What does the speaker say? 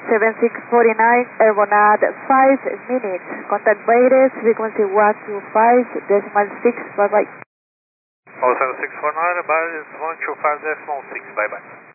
7649, Airborne 5 minutes. Contact Baires, frequency 125.6. Bye bye. Oh, 7649, about 125.6. Bye bye.